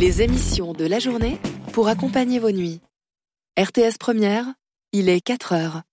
Les émissions de la journée pour accompagner vos nuits. RTS Première, il est 4h.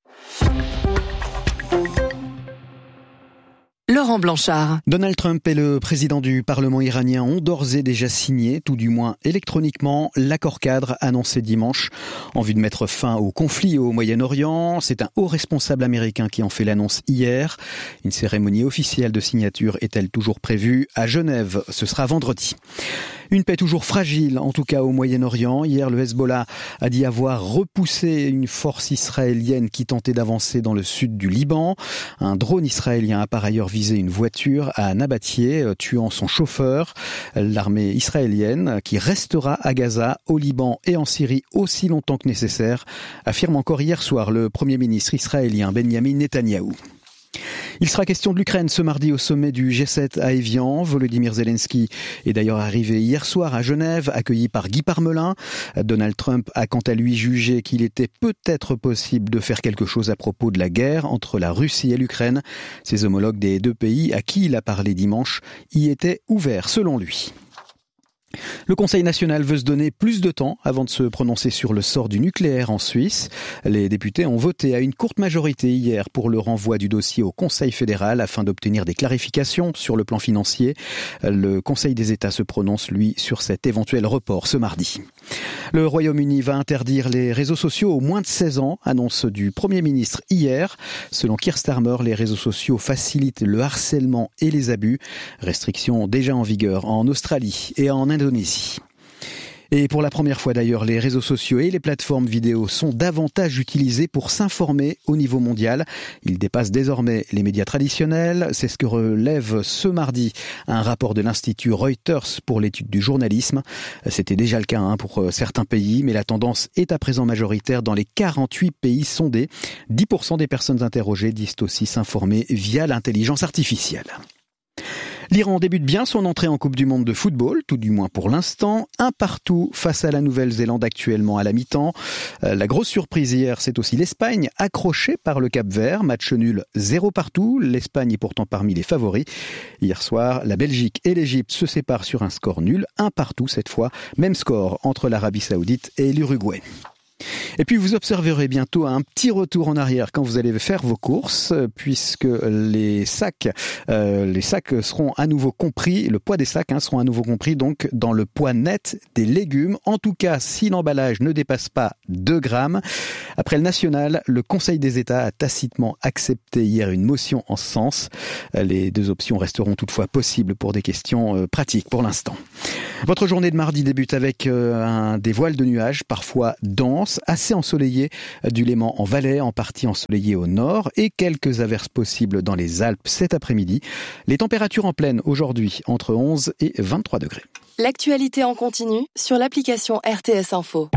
Laurent Blanchard. Donald Trump et le président du Parlement iranien ont d'ores et déjà signé, tout du moins électroniquement, l'accord cadre annoncé dimanche en vue de mettre fin au conflit au Moyen-Orient. C'est un haut responsable américain qui en fait l'annonce hier. Une cérémonie officielle de signature est-elle toujours prévue à Genève? Ce sera vendredi. Une paix toujours fragile, en tout cas au Moyen-Orient. Hier, le Hezbollah a dit avoir repoussé une force israélienne qui tentait d'avancer dans le sud du Liban. Un drone israélien a par ailleurs visé une voiture à Nabatieh, tuant son chauffeur. L'armée israélienne, qui restera à Gaza, au Liban et en Syrie aussi longtemps que nécessaire, affirme encore hier soir le Premier ministre israélien Benjamin Netanyahou. Il sera question de l'Ukraine ce mardi au sommet du G7 à Évian. Volodymyr Zelensky est d'ailleurs arrivé hier soir à Genève, accueilli par Guy Parmelin. Donald Trump a quant à lui jugé qu'il était peut-être possible de faire quelque chose à propos de la guerre entre la Russie et l'Ukraine. Ses homologues des deux pays à qui il a parlé dimanche y étaient ouverts selon lui. Le Conseil national veut se donner plus de temps avant de se prononcer sur le sort du nucléaire en Suisse. Les députés ont voté à une courte majorité hier pour le renvoi du dossier au Conseil fédéral afin d'obtenir des clarifications sur le plan financier. Le Conseil des États se prononce, lui, sur cet éventuel report ce mardi. Le Royaume-Uni va interdire les réseaux sociaux aux moins de 16 ans, annonce du Premier ministre hier. Selon Keir Starmer, les réseaux sociaux facilitent le harcèlement et les abus. Restrictions déjà en vigueur en Australie et en Indonésie. Et pour la première fois d'ailleurs, les réseaux sociaux et les plateformes vidéo sont davantage utilisés pour s'informer au niveau mondial. Ils dépassent désormais les médias traditionnels. C'est ce que relève ce mardi un rapport de l'Institut Reuters pour l'étude du journalisme. C'était déjà le cas pour certains pays, mais la tendance est à présent majoritaire dans les 48 pays sondés. 10% des personnes interrogées disent aussi s'informer via l'intelligence artificielle. L'Iran débute bien son entrée en Coupe du Monde de football, tout du moins pour l'instant. 1-1 face à la Nouvelle-Zélande actuellement à la mi-temps. La grosse surprise hier, c'est aussi l'Espagne, accrochée par le Cap-Vert. Match nul 0-0. L'Espagne est pourtant parmi les favoris. Hier soir, la Belgique et l'Égypte se séparent sur un score nul. 1-1 cette fois. Même score entre l'Arabie Saoudite et l'Uruguay. Et puis vous observerez bientôt un petit retour en arrière quand vous allez faire vos courses, puisque les sacs seront à nouveau compris, le poids des sacs seront à nouveau compris donc dans le poids net des légumes. En tout cas, si l'emballage ne dépasse pas 2 grammes. Après le national, le Conseil des États a tacitement accepté hier une motion en ce sens. Les deux options resteront toutefois possibles pour des questions pratiques pour l'instant. Votre journée de mardi débute avec des voiles de nuages, parfois denses, assez ensoleillé du Léman en Valais, en partie ensoleillé au nord et quelques averses possibles dans les Alpes cet après-midi. Les températures en pleine aujourd'hui entre 11 et 23 degrés. L'actualité en continu sur l'application RTS Info.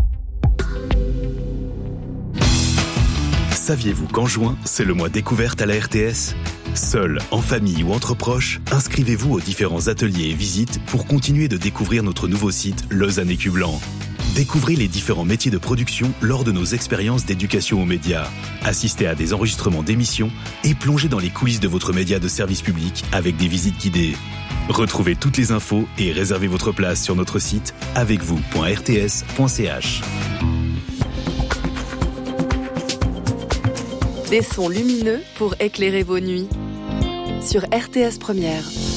Saviez-vous qu'en juin, c'est le mois découverte à la RTS ? Seul, en famille ou entre proches, inscrivez-vous aux différents ateliers et visites pour continuer de découvrir notre nouveau site Lausanne Écu Blanc. Découvrez les différents métiers de production lors de nos expériences d'éducation aux médias. Assistez à des enregistrements d'émissions et plongez dans les coulisses de votre média de service public avec des visites guidées. Retrouvez toutes les infos et réservez votre place sur notre site avecvous.rts.ch. Des sons lumineux pour éclairer vos nuits. Sur RTS Première.